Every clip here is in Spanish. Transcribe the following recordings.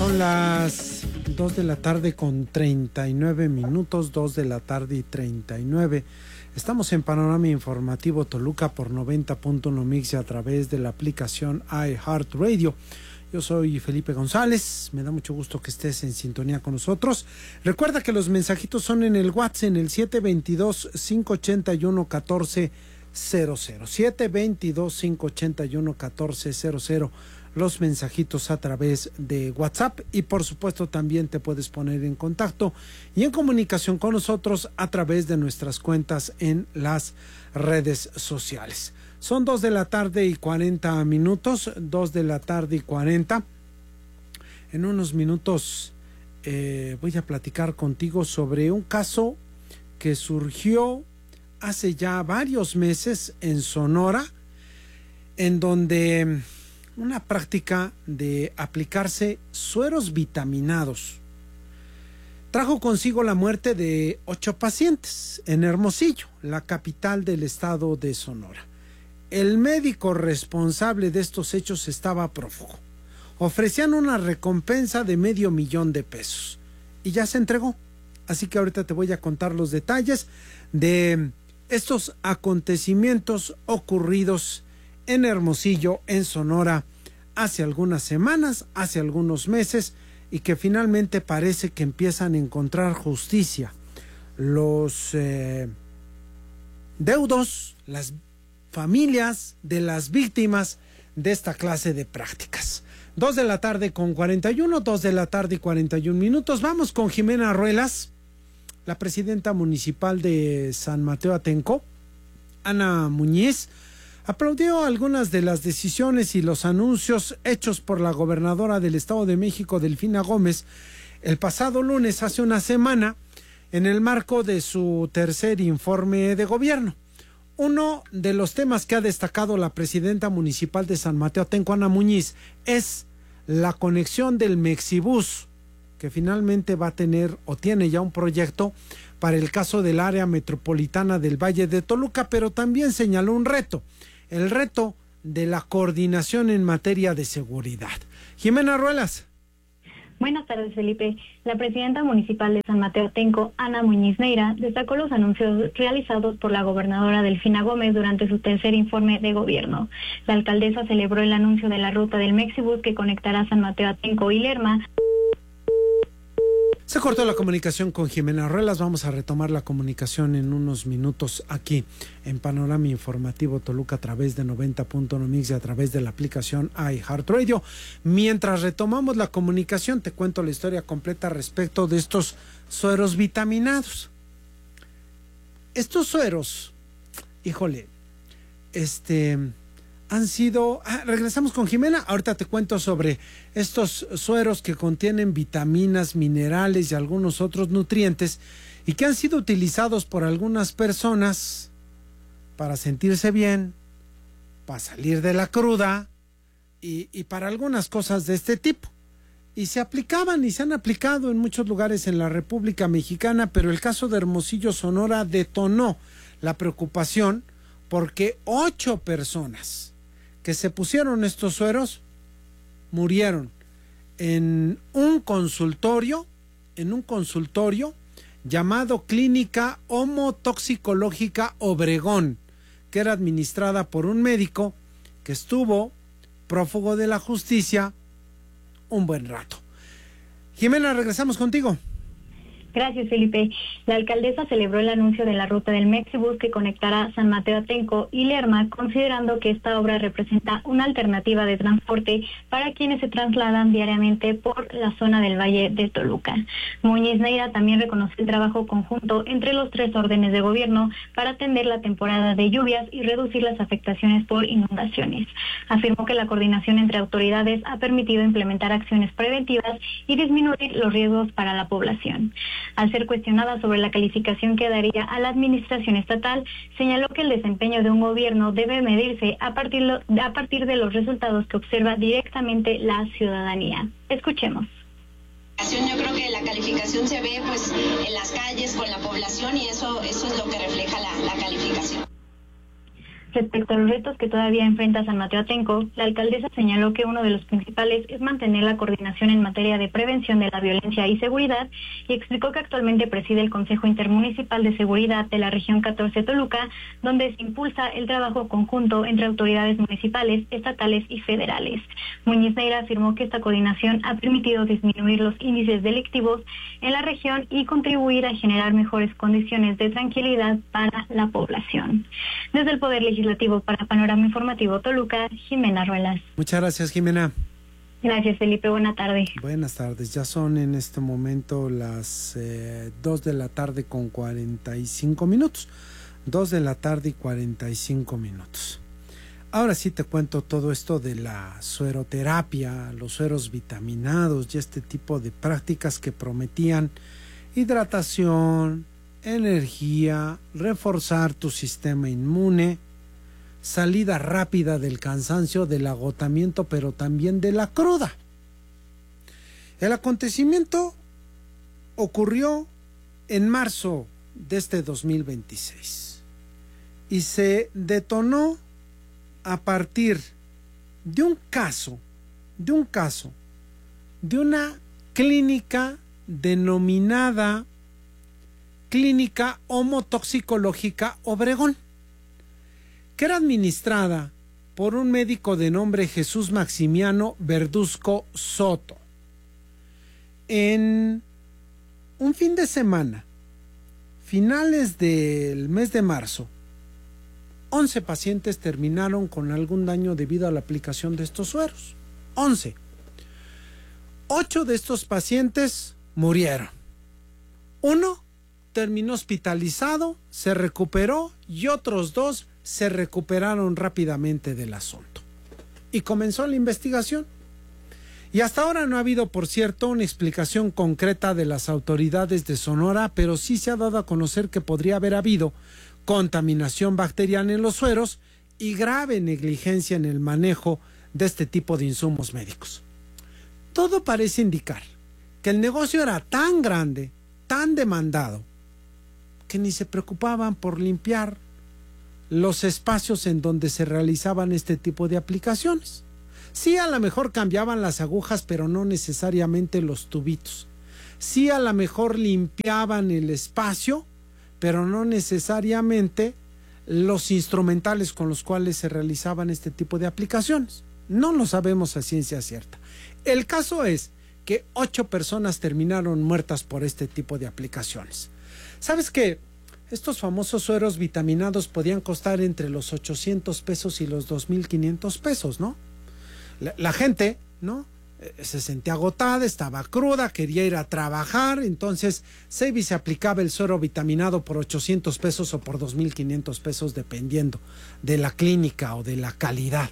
Son las 2 de la tarde con 39 minutos, 2 de la tarde y 39. Estamos en Panorama Informativo Toluca por 90.1 MX a través de la aplicación iHeartRadio. Yo soy Felipe González, me da mucho gusto que estés en sintonía con nosotros. Recuerda que los mensajitos son en el WhatsApp, en el 722-581-1400. 722-581-1400. Los mensajitos a través de WhatsApp, y por supuesto también te puedes poner en contacto y en comunicación con nosotros a través de nuestras cuentas en las redes sociales. Son 2 de la tarde y 40 minutos, 2 de la tarde y 40. En unos minutos voy a platicar contigo sobre un caso que surgió hace ya varios meses en Sonora, en donde una práctica de aplicarse sueros vitaminados trajo consigo la muerte de 8 pacientes en Hermosillo, la capital del estado de Sonora. El médico responsable de estos hechos estaba prófugo. Ofrecían una recompensa de $500,000 y ya se entregó. Así que ahorita te voy a contar los detalles de estos acontecimientos ocurridos en Hermosillo, en Sonora, hace algunas semanas, hace algunos meses, y que finalmente parece que empiezan a encontrar justicia los deudos, las familias de las víctimas de esta clase de prácticas. 2 de la tarde con 41, 2 de la tarde y 41 minutos. Vamos con Jimena Ruelas, la presidenta municipal de San Mateo Atenco. Ana Muñiz aplaudió algunas de las decisiones y los anuncios hechos por la gobernadora del Estado de México, Delfina Gómez, el pasado lunes, hace una semana, en el marco de su tercer informe de gobierno. Uno de los temas que ha destacado la presidenta municipal de San Mateo Atenco, Ana Muñiz, es la conexión del Mexibús, que finalmente va a tener o tiene ya un proyecto para el caso del área metropolitana del Valle de Toluca, pero también señaló un reto, el reto de la coordinación en materia de seguridad. Jimena Ruelas. Buenas tardes, Felipe. La presidenta municipal de San Mateo Atenco, Ana Muñiz Neira, destacó los anuncios realizados por la gobernadora Delfina Gómez durante su tercer informe de gobierno. La alcaldesa celebró el anuncio de la ruta del Mexibus que conectará San Mateo Atenco y Lerma. Se cortó la comunicación con Jimena Ruelas. Vamos a retomar la comunicación en unos minutos aquí en Panorama Informativo Toluca a través de 90.1 MX y a través de la aplicación iHeartRadio. Mientras retomamos la comunicación, te cuento la historia completa respecto de estos sueros vitaminados. Estos sueros, híjole, han sido... regresamos con Jimena. Ahorita te cuento sobre estos sueros que contienen vitaminas, minerales y algunos otros nutrientes y que han sido utilizados por algunas personas para sentirse bien, para salir de la cruda y para algunas cosas de este tipo. Y se aplicaban y se han aplicado en muchos lugares en la República Mexicana, pero el caso de Hermosillo, Sonora, detonó la preocupación porque 8 personas que se pusieron estos sueros murieron en un consultorio llamado Clínica Homotoxicológica Obregón, que era administrada por un médico que estuvo prófugo de la justicia un buen rato. Jimena, regresamos contigo. Gracias, Felipe. La alcaldesa celebró el anuncio de la ruta del Mexibus que conectará San Mateo Atenco y Lerma, considerando que esta obra representa una alternativa de transporte para quienes se trasladan diariamente por la zona del Valle de Toluca. Muñiz Neira también reconoció el trabajo conjunto entre los 3 órdenes de gobierno para atender la temporada de lluvias y reducir las afectaciones por inundaciones. Afirmó que la coordinación entre autoridades ha permitido implementar acciones preventivas y disminuir los riesgos para la población. Al ser cuestionada sobre la calificación que daría a la administración estatal, señaló que el desempeño de un gobierno debe medirse a partir de los resultados que observa directamente la ciudadanía. Escuchemos. Yo creo que la calificación se ve pues en las calles con la población y eso es lo que refleja la calificación. Respecto a los retos que todavía enfrenta San Mateo Atenco, la alcaldesa señaló que uno de los principales es mantener la coordinación en materia de prevención de la violencia y seguridad, y explicó que actualmente preside el Consejo Intermunicipal de Seguridad de la región 14 Toluca, donde se impulsa el trabajo conjunto entre autoridades municipales, estatales y federales. Muñiz Neira afirmó que esta coordinación ha permitido disminuir los índices delictivos en la región y contribuir a generar mejores condiciones de tranquilidad para la población. Desde el Poder Legislativo para Panorama Informativo Toluca, Jimena Ruelas. Muchas gracias, Jimena. Gracias, Felipe. Buenas tardes. Buenas tardes. Ya son en este momento las 2 de la tarde con 45 minutos. 2 de la tarde y 45 minutos. Ahora sí te cuento todo esto de la sueroterapia, los sueros vitaminados y este tipo de prácticas que prometían hidratación, energía, reforzar tu sistema inmune, salida rápida del cansancio, del agotamiento, pero también de la cruda. El acontecimiento ocurrió en marzo de este 2026 y se detonó a partir de un caso de una clínica denominada Clínica Homotoxicológica Obregón, que era administrada por un médico de nombre Jesús Maximiano Verduzco Soto. En un fin de semana, finales del mes de marzo, 11 pacientes terminaron con algún daño debido a la aplicación de estos sueros. 11. 8 de estos pacientes murieron. 1 terminó hospitalizado, se recuperó y otros 2 se recuperaron rápidamente del asunto. Y comenzó la investigación. Y hasta ahora no ha habido, por cierto, una explicación concreta de las autoridades de Sonora, pero sí se ha dado a conocer que podría haber habido contaminación bacteriana en los sueros y grave negligencia en el manejo de este tipo de insumos médicos. Todo parece indicar que el negocio era tan grande, tan demandado, que ni se preocupaban por limpiar los espacios en donde se realizaban este tipo de aplicaciones. Sí, a lo mejor cambiaban las agujas, pero no necesariamente los tubitos. Sí, a lo mejor limpiaban el espacio, pero no necesariamente los instrumentales con los cuales se realizaban este tipo de aplicaciones. No lo sabemos a ciencia cierta. El caso es que 8 personas terminaron muertas por este tipo de aplicaciones. ¿Sabes qué? Estos famosos sueros vitaminados podían costar entre los 800 pesos y los 2,500 pesos, ¿no? La gente, ¿no? Se sentía agotada, estaba cruda, quería ir a trabajar, entonces se aplicaba el suero vitaminado por 800 pesos o por 2,500 pesos, dependiendo de la clínica o de la calidad.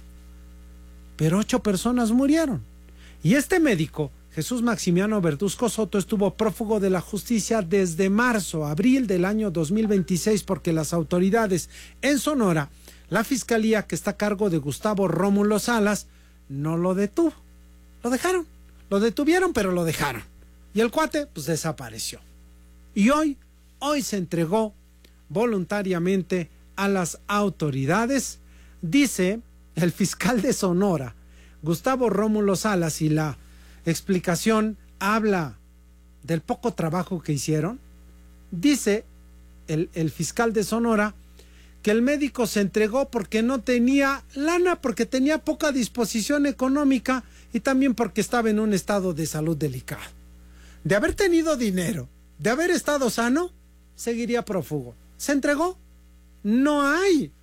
Pero 8 personas murieron. Y este médico, Jesús Maximiano Verduzco Soto, estuvo prófugo de la justicia desde marzo, abril del año 2026, porque las autoridades en Sonora, la fiscalía que está a cargo de Gustavo Rómulo Salas, no lo detuvo. Lo dejaron. Lo detuvieron, pero lo dejaron. Y el cuate, pues, desapareció. Y hoy se entregó voluntariamente a las autoridades, dice el fiscal de Sonora, Gustavo Rómulo Salas, y la explicación habla del poco trabajo que hicieron. Dice el fiscal de Sonora que el médico se entregó porque no tenía lana, porque tenía poca disposición económica y también porque estaba en un estado de salud delicado. De haber tenido dinero, de haber estado sano, seguiría prófugo. ¿Se entregó? No hay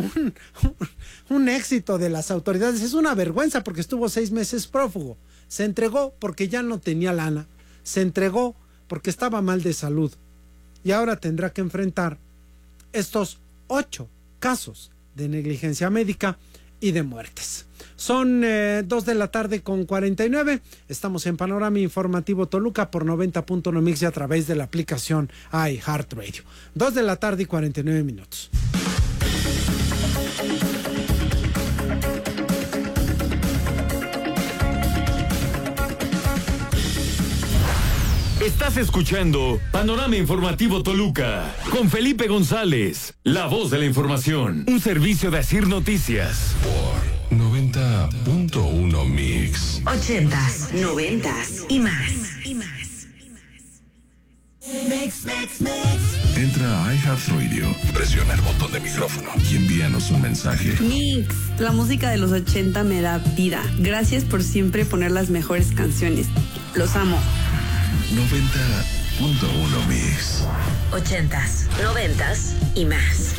un éxito de las autoridades. Es una vergüenza porque estuvo 6 meses prófugo. Se entregó porque ya no tenía lana. Se entregó porque estaba mal de salud. Y ahora tendrá que enfrentar estos 8 casos de negligencia médica y de muertes. Son 2 de la tarde con 49. Estamos en Panorama Informativo Toluca por 90.1 MX y a través de la aplicación iHeartRadio. 2 de la tarde y 49 minutos. Estás escuchando Panorama Informativo Toluca con Felipe González, la voz de la información. Un servicio de Asir Noticias. Por 90.1 Mix. 80s, 90s y más. Entra a iHeartRadio, presiona el botón de micrófono y envíanos un mensaje. Mix, la música de los 80 me da vida. Gracias por siempre poner las mejores canciones. Los amo. 90.1 Mix. 80s, 90s y más.